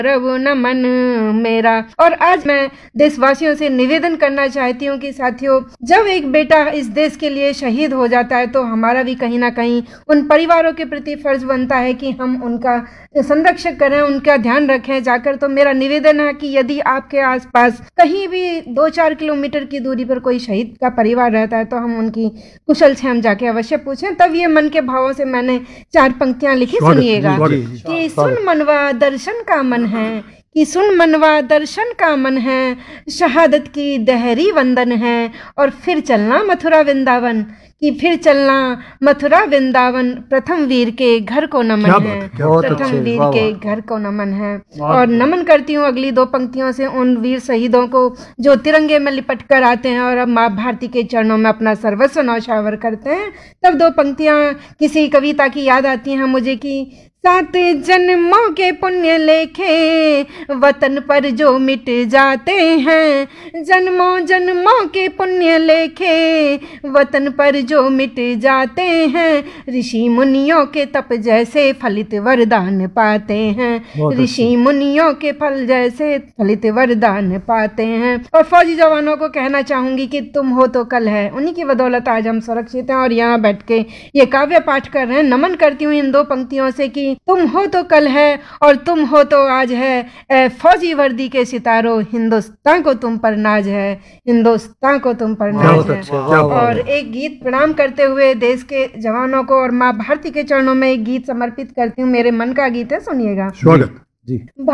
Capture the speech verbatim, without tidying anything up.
रब नमन मेरा। और आज मैं देशवासियों से निवेदन करना चाहती हूँ कि साथियों, जब एक बेटा इस देश के लिए शहीद हो जाता है तो हमारा भी कहीं ना कहीं उन परिवारों के प्रति फर्ज बनता है कि हम उनका संरक्षण करें, उनका ध्यान रखें जाकर। तो मेरा निवेदन है कि यदि आपके आसपास कहीं भी दो चार किलोमीटर की दूरी पर कोई शहीद का परिवार रहता है तो हम उनकी कुशल क्षेम जाके अवश्य पूछें। तब ये मन के भावों से मैंने चार पंक्तियां लिखी, सुनिएगा। कि सुन मनवा दर्शन का मन है, कि सुन मनवा दर्शन का मन है, शहादत की दहरी वंदन है। और फिर चलना मथुरा वृंदावन, कि फिर चलना मथुरा वृंदावन, प्रथम वीर के घर को नमन है, प्रथम वीर के घर को नमन है। और नमन करती हूँ अगली दो पंक्तियों से उन वीर शहीदों को जो तिरंगे में लिपट कर आते हैं और अब माँ भारती के चरणों में अपना सर्वस्व न्यौछावर करते हैं। तब दो पंक्तियाँ किसी कविता की याद आती हैं मुझे कि सात जन्मों के पुण्य लेखे वतन पर जो मिट जाते हैं, जन्मों जन्मों के पुण्य लेखे वतन पर जो मिट जाते हैं, ऋषि मुनियों के तप जैसे फलित वरदान पाते हैं, ऋषि मुनियों के फल जैसे फलित वरदान पाते हैं। और फौजी जवानों को कहना चाहूंगी कि तुम हो तो कल है, उन्हीं की बदौलत आज हम सुरक्षित हैं और यहाँ बैठ के ये काव्य पाठ कर रहे हैं। नमन करती हूँ इन दो पंक्तियों से कि तुम हो तो कल है और तुम हो तो आज है, ए फौजी वर्दी के सितारों, हिंदुस्तान को तुम पर नाज है, हिंदुस्तान को तुम पर नाज है। और एक गीत प्रणाम करते हुए देश के जवानों को और माँ भारती के चरणों में एक गीत समर्पित करती हूँ, मेरे मन का गीत है, सुनिएगा। स्वागत जी।